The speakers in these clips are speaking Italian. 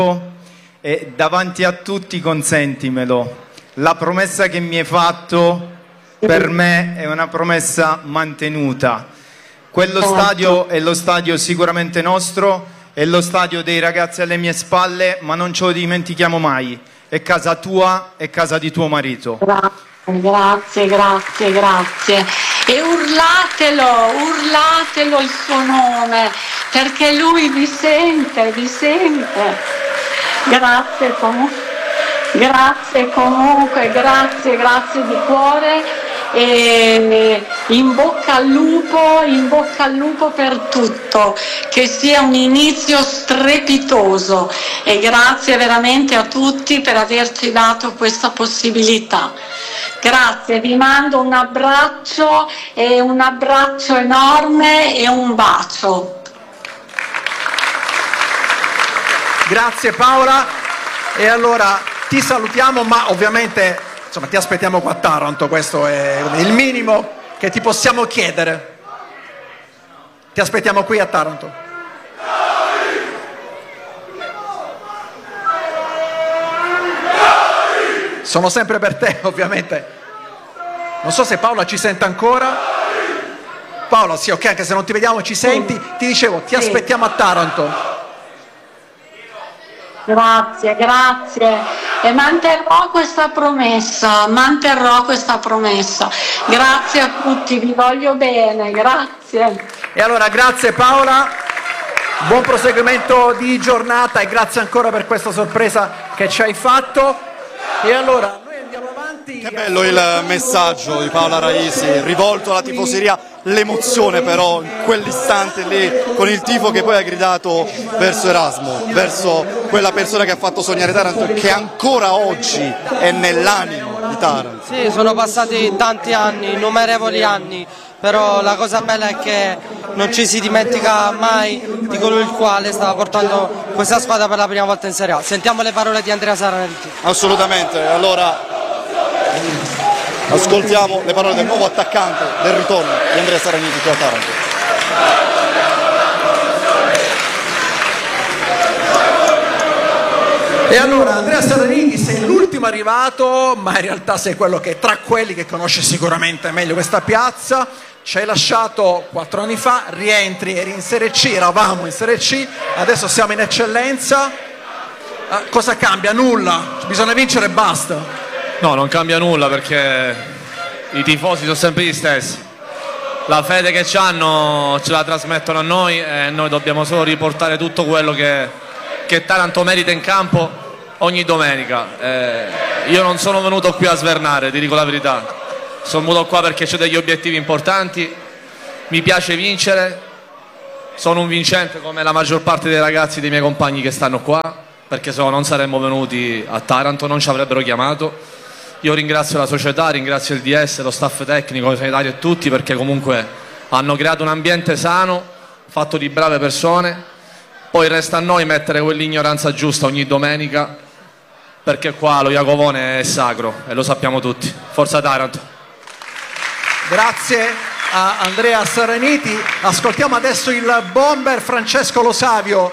e davanti a tutti consentimelo. La promessa che mi hai fatto per me è una promessa mantenuta. Quello stadio è lo stadio sicuramente nostro, è lo stadio dei ragazzi alle mie spalle, ma non ce lo dimentichiamo mai. È casa tua, è casa di tuo marito. Grazie. E urlatelo il suo nome, perché lui vi sente. Grazie comunque, grazie di cuore. E in bocca al lupo per tutto, che sia un inizio strepitoso, e grazie veramente a tutti per averci dato questa possibilità. Grazie, vi mando un abbraccio enorme e un bacio. Grazie Paola, e allora ti salutiamo, ma ovviamente insomma ti aspettiamo qua a Taranto, questo è il minimo che ti possiamo chiedere. Ti aspettiamo qui a Taranto. Sono sempre per te, ovviamente. Non so se Paola ci sente ancora. Paola, sì, ok, anche se non ti vediamo ci senti. Ti dicevo, ti aspettiamo a Taranto. Grazie, e manterrò questa promessa. Grazie a tutti, vi voglio bene, grazie. E allora grazie Paola, buon proseguimento di giornata e grazie ancora per questa sorpresa che ci hai fatto. E allora noi andiamo avanti. Che bello il messaggio di Paola Raisi, rivolto alla tifoseria, l'emozione però in quell'istante lì con il tifo che poi ha gridato verso Erasmo, verso quella persona che ha fatto sognare Taranto e che ancora oggi è nell'animo di Taranto. Sì, sono passati tanti anni, innumerevoli anni, però la cosa bella è che non ci si dimentica mai di colui il quale stava portando questa squadra per la prima volta in Serie A. Sentiamo le parole di Andrea Saraniti. Assolutamente, allora ascoltiamo le parole del nuovo attaccante del ritorno di Andrea Saraniti qui a Taranto. E allora Andrea Saraniti, sei l'ultimo arrivato, ma in realtà sei quello che tra quelli che conosce sicuramente meglio questa piazza. Ci hai lasciato 4 anni fa, rientri, eri in Serie C, eravamo in Serie C, adesso siamo in eccellenza. Cosa cambia? Nulla, bisogna vincere e basta. No, non cambia nulla perché i tifosi sono sempre gli stessi. La fede che hanno ce la trasmettono a noi e noi dobbiamo solo riportare tutto quello che Taranto merita in campo ogni domenica. Io non sono venuto qui a svernare, ti dico la verità. Sono venuto qua perché ho degli obiettivi importanti, mi piace vincere, sono un vincente come la maggior parte dei ragazzi, dei miei compagni che stanno qua, perché se no non saremmo venuti a Taranto, non ci avrebbero chiamato. Io ringrazio la società, ringrazio il DS, lo staff tecnico, sanitario e tutti, perché comunque hanno creato un ambiente sano, fatto di brave persone. Poi resta a noi mettere quell'ignoranza giusta ogni domenica, perché qua lo Iacovone è sacro e lo sappiamo tutti. Forza Taranto! Grazie a Andrea Saraniti. Ascoltiamo adesso il bomber Francesco Lo Savio.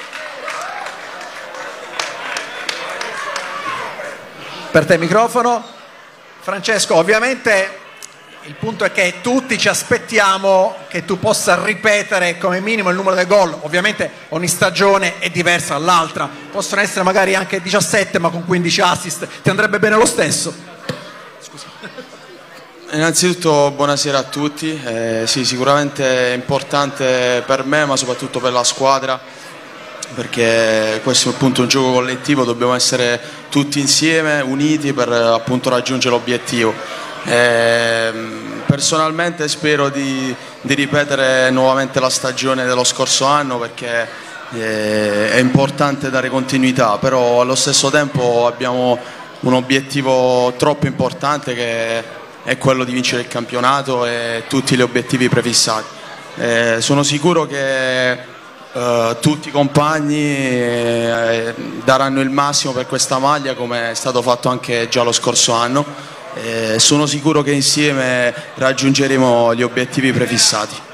Per te il microfono. Francesco, ovviamente il punto è che tutti ci aspettiamo che tu possa ripetere come minimo il numero del gol. Ovviamente ogni stagione è diversa dall'altra, possono essere magari anche 17 ma con 15 assist, ti andrebbe bene lo stesso? Innanzitutto buonasera a tutti, sì, sicuramente è importante per me ma soprattutto per la squadra, perché questo è appunto un gioco collettivo, dobbiamo essere tutti insieme, uniti per appunto raggiungere l'obiettivo. Personalmente spero di ripetere nuovamente la stagione dello scorso anno, perché è importante dare continuità, però allo stesso tempo abbiamo un obiettivo troppo importante che è quello di vincere il campionato e tutti gli obiettivi prefissati. Sono sicuro che tutti i compagni daranno il massimo per questa maglia, come è stato fatto anche già lo scorso anno. Sono sicuro che insieme raggiungeremo gli obiettivi prefissati.